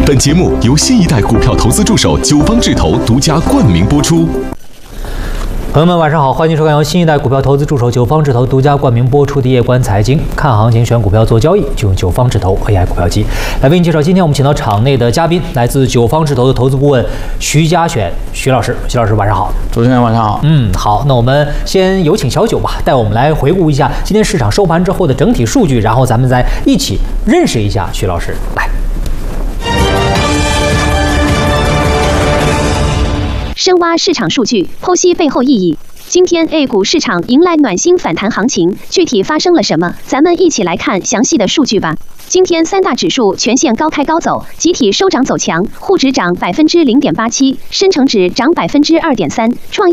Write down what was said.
本节目由新一代股票投资助手九方智投独家冠名播出。 朋友们，晚上好，欢迎收看由新一代股票投资助手九方智投独家冠名播出的夜观财经，看行情选股票做交易，就用九方智投 AI 股票机来为您介绍。今天我们请到场内的嘉宾，来自九方智投的投资顾问徐嘉选徐老师。徐老师晚上好。 主持人晚上好。 好，那我们先有请小九吧，带我们来回顾一下今天市场收盘之后的整体数据，然后咱们再一起认识一下徐老师。来。 深挖市场数据，剖析背后意义。今天 A 股市场迎来暖心反弹行情，具体发生了什么？咱们一起来看详细的数据吧。今天三大指数全线高开高走，集体收涨走强，沪指涨0.87%，深成指涨2.3%，创业